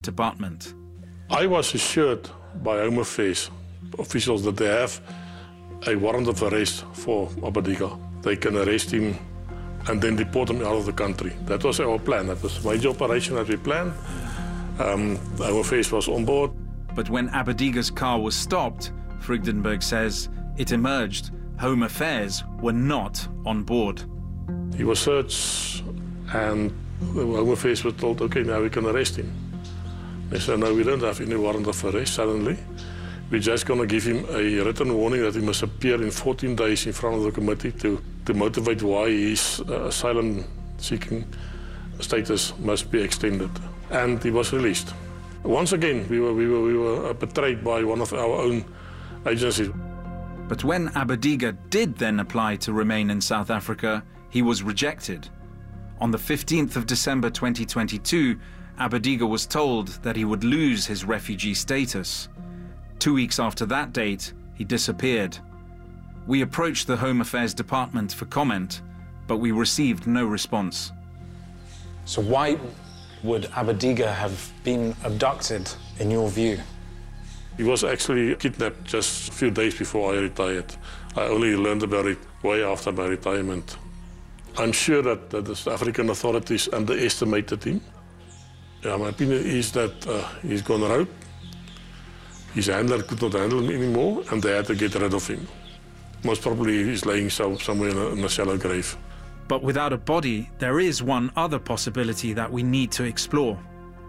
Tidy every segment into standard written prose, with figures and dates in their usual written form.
Department. I was assured by Home Affairs officials that they have a warrant of arrest for Abadiga. They can arrest him and then deport him out of the country. That was our plan. That was a major operation that we planned. Home Affairs was on board. But when Abadiga's car was stopped, Vreugdenburg says, it emerged Home Affairs were not on board. He was searched and the Home Affairs were told, okay, now we can arrest him. They said, no, we don't have any warrant of arrest suddenly. We're just going to give him a written warning that he must appear in 14 days in front of the committee to motivate why his asylum-seeking status must be extended. And he was released. Once again, we were betrayed by one of our own agencies. But when Abadiga did then apply to remain in South Africa, he was rejected. On the 15th of December 2022, Abadiga was told that he would lose his refugee status. 2 weeks after that date, he disappeared. We approached the Home Affairs Department for comment, but we received no response. So why would Abadiga have been abducted, in your view? He was actually kidnapped just a few days before I retired. I only learned about it way after my retirement. I'm sure that the South African authorities underestimated him. Yeah, my opinion is that he's gone rogue. His handler could not handle him anymore, and they had to get rid of him. Most probably he's laying somewhere in a shallow grave. But without a body, there is one other possibility that we need to explore.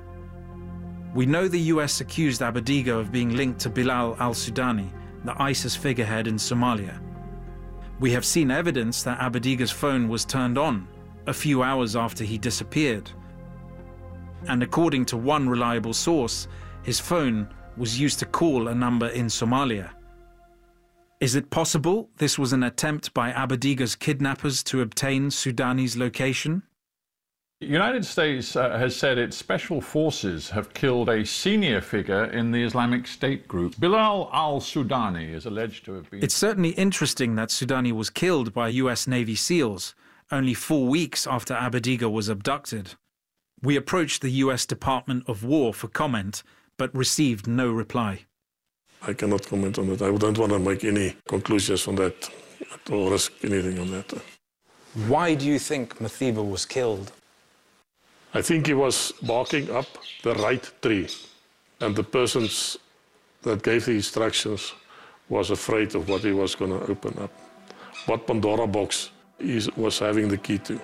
We know the US accused Abadiga of being linked to Bilal al-Sudani, the ISIS figurehead in Somalia. We have seen evidence that Abadiga's phone was turned on a few hours after he disappeared. And according to one reliable source, his phone was used to call a number in Somalia. Is it possible this was an attempt by Abadiga's kidnappers to obtain Sudani's location? The United States has said its special forces have killed a senior figure in the Islamic State group. Bilal al-Sudani is alleged to have been... It's certainly interesting that Sudani was killed by US Navy SEALs only 4 weeks after Abadiga was abducted. We approached the US Department of War for comment, but received no reply. I cannot comment on that. I don't want to make any conclusions on that or risk anything on that. Why do you think Mathiba was killed? I think he was barking up the right tree, and the persons that gave the instructions was afraid of what he was going to open up, what Pandora box he was having the key to.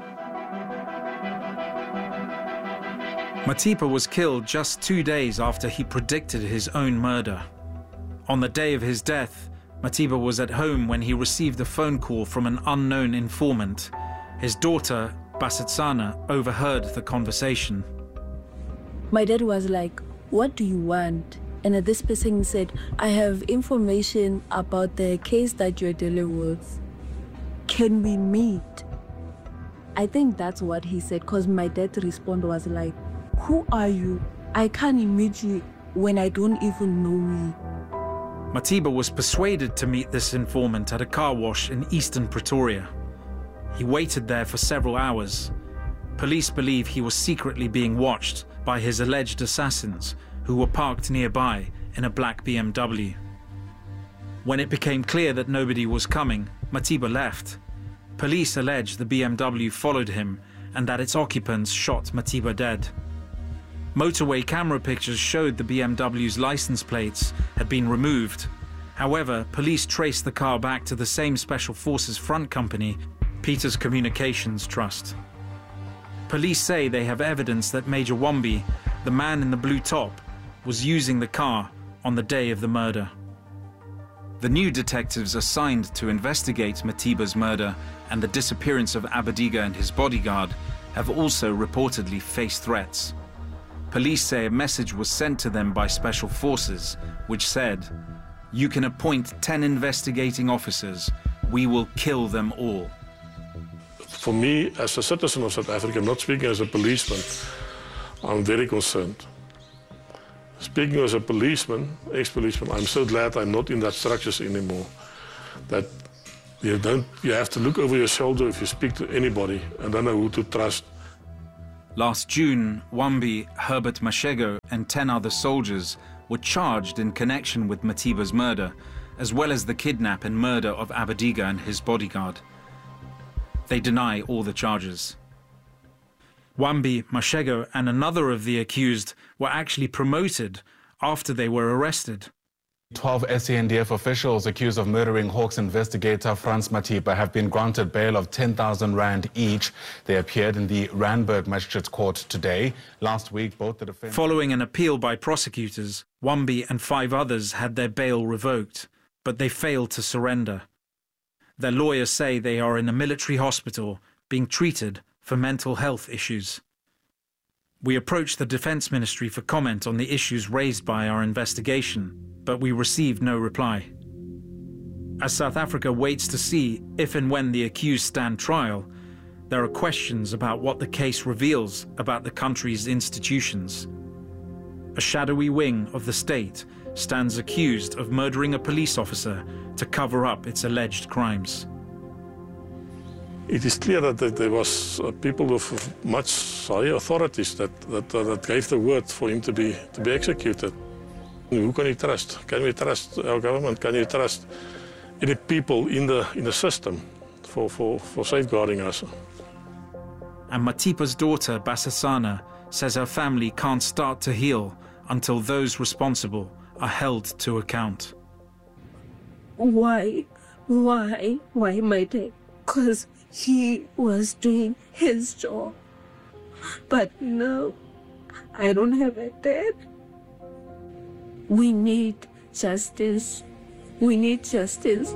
Mathiba was killed just 2 days after he predicted his own murder. On the day of his death, Mathiba was at home when he received a phone call from an unknown informant. His daughter, Basetsana, overheard the conversation. My dad was like, "What do you want?" And this person said, "I have information about the case that you're dealing with. Can we meet?" I think that's what he said, because my dad's response was like, "Who are you? I can't meet you when I don't even know me." Mathiba was persuaded to meet this informant at a car wash in eastern Pretoria. He waited there for several hours. Police believe he was secretly being watched by his alleged assassins, who were parked nearby in a black BMW. When it became clear that nobody was coming, Mathiba left. Police allege the BMW followed him and that its occupants shot Mathiba dead. Motorway camera pictures showed the BMW's license plates had been removed. However, police traced the car back to the same Special Forces front company, Peters Communications Trust. Police say they have evidence that Major Wambi, the man in the blue top, was using the car on the day of the murder. The new detectives assigned to investigate Mathiba's murder and the disappearance of Abadiga and his bodyguard have also reportedly faced threats. Police say a message was sent to them by Special Forces, which said, "You can appoint 10 investigating officers. We will kill them all." For me, as a citizen of South Africa, not speaking as a policeman, I'm very concerned. Speaking as a policeman, ex-policeman, I'm so glad I'm not in that structures anymore. That you have to look over your shoulder if you speak to anybody and don't know who to trust. Last June, Wambi, Herbert Mashego, and 10 other soldiers were charged in connection with Matiba's murder, as well as the kidnap and murder of Abadiga and his bodyguard. They deny all the charges. Wambi, Mashego, and another of the accused were actually promoted after they were arrested. 12 SANDF officials accused of murdering Hawks investigator Frans Matiba have been granted bail of 10,000 rand each. They appeared in the Randburg Magistrates Court today. Last week, both the defense... Following an appeal by prosecutors, Wambi and 5 others had their bail revoked, but they failed to surrender. Their lawyers say they are in a military hospital being treated for mental health issues. We approached the Defence Ministry for comment on the issues raised by our investigation, but we received no reply. As South Africa waits to see if and when the accused stand trial, there are questions about what the case reveals about the country's institutions. A shadowy wing of the state stands accused of murdering a police officer to cover up its alleged crimes. It is clear that there was people with much higher authorities that gave the word for him to be executed. Who can you trust? Can we trust our government? Can you trust any people in the system for safeguarding us? And Matiba's daughter, Basasana, says her family can't start to heal until those responsible are held to account. Why my dad? Because he was doing his job. But no, I don't have a dad. We need justice. We need justice.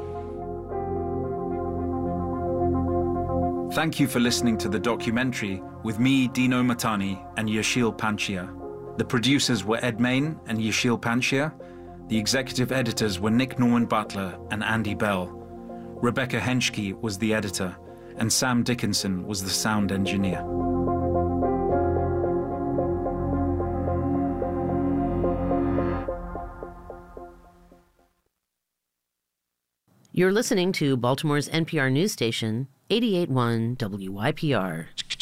Thank you for listening to the documentary with me, Dino Matani, and Yashil Panchia. The producers were Ed Main and Yashil Panchia. The executive editors were Nick Norman Butler and Andy Bell. Rebecca Henschke was the editor, and Sam Dickinson was the sound engineer. You're listening to Baltimore's NPR news station, 88.1 WYPR.